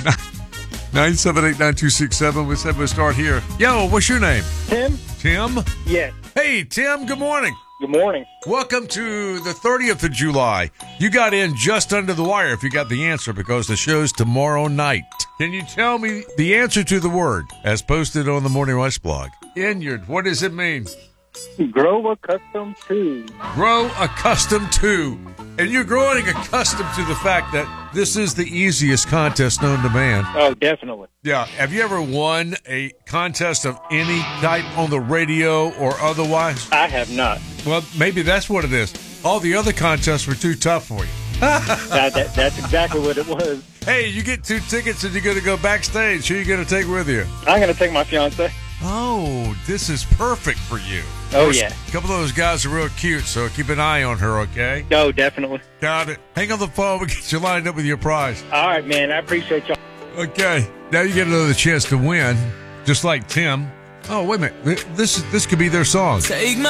978-9267. We said we'll start here. Yo, what's your name? Tim? Tim? Yes. Hey, Tim, good morning. Good morning. Welcome to the 30th of July. You got in just under the wire if you got the answer because the show's tomorrow night. Can you tell me the answer to the word as posted on the Morning Rush blog? Inyard, what does it mean? Grow accustomed to. Grow accustomed to. And you're growing accustomed to the fact that this is the easiest contest known to man. Oh, definitely. Yeah. Have you ever won a contest of any type on the radio or otherwise? I have not. Well, maybe that's what it is. All the other contests were too tough for you. That's exactly what it was. Hey, you get 2 tickets and you're going to go backstage. Who are you going to take with you? I'm going to take my fiance. Oh, this is perfect for you. Oh, yeah. A couple of those guys are real cute, so keep an eye on her, okay? Oh, definitely. Got it. Hang on the phone. We'll get you lined up with your prize. All right, man. I appreciate y'all. Okay. Now you get another chance to win, just like Tim. Oh, wait a minute. This could be their song. Take my